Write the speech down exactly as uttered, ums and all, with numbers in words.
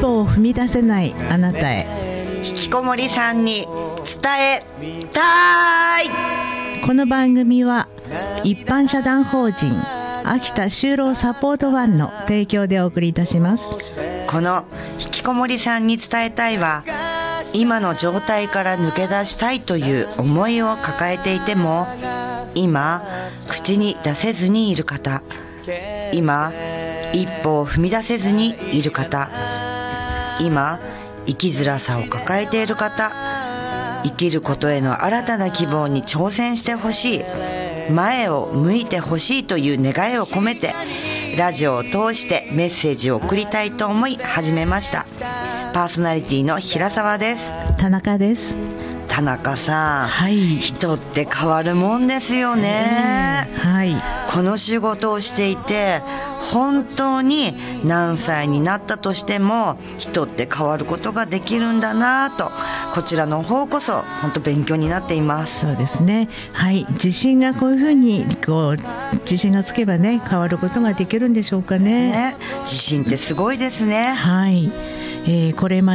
歩を踏み出せないあなたへ、 引きこもりさんに伝えたい。 この番組は一般社団法人秋田就労サポートファンの提供でお送りいたします。 この引きこもりさんに伝えたいは、今の状態から抜け出したいという思いを抱えていても、今口に出せずにいる方、今一歩を踏み出せずにいる方、今生きづらさを抱えている方、生きることへの新たな希望に挑戦してほしい、前を向いてほしいという願いを込めて、ラジオを通してメッセージを送りたいと思い始めました。パーソナリティの平沢です。 田中です。 田中さん、 はい、 人って変わるもんですよね、 えー、はい。 この仕事をしていて本当に何歳になったとしても人って変わることができるんだなと、こちらの方こそ本当勉強になっています。 そうですね、はい。自信がこういうふうにこう自信がつけばね、変わることができるんでしょうか ね, ね。自信ってすごいですね。 はい、えー、これまで